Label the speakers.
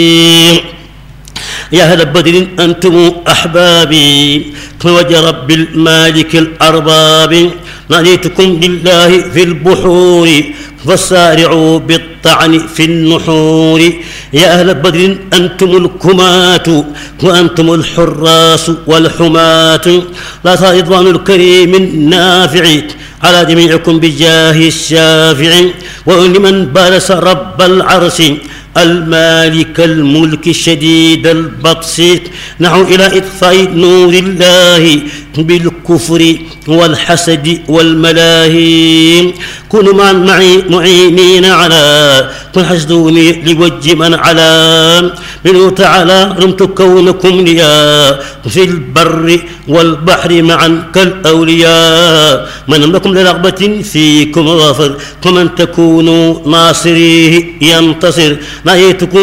Speaker 1: يا أهل بدر أنتم أحبابي وجه رب المالك الأرباب ناديتكم بالله في البحور فسارعوا بالطعن في النحور يا أهل بدر أنتم الكمات وأنتم الحراس والحماة لا رضوان الكريم النافع على جميعكم بجاه الشافع ولمن بارس رب العرش المالك الملك الشديد البطش نحو إلى إطفاء نور الله بالكفر والحسد والملاهي كونوا معينين على كن حسدوني لوجه من على منه تعالى رمت كونكم ليا في البر والبحر معا كالأولياء من لكم لرغبة فيكم غافر ومن تكونوا ناصريه ينتصر نهيتكم